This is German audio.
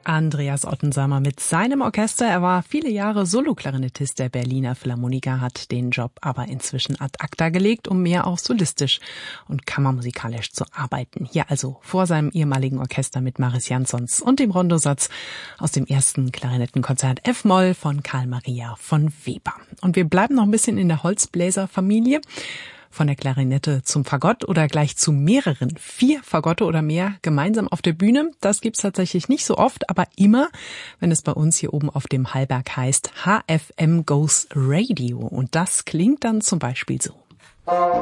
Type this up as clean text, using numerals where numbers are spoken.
Andreas Ottensamer mit seinem Orchester. Er war viele Jahre Soloklarinettist der Berliner Philharmoniker, hat den Job aber inzwischen ad acta gelegt, um mehr auch solistisch und kammermusikalisch zu arbeiten. Hier also vor seinem ehemaligen Orchester mit Maris Jansons und dem Rondosatz aus dem ersten Klarinettenkonzert F-Moll von Carl Maria von Weber. Und wir bleiben noch ein bisschen in der Holzbläserfamilie. Von der Klarinette zum Fagott oder gleich zu mehreren, 4 Fagotte oder mehr gemeinsam auf der Bühne. Das gibt's tatsächlich nicht so oft, aber immer, wenn es bei uns hier oben auf dem Hallberg heißt HFM Goes Radio. Und das klingt dann zum Beispiel so.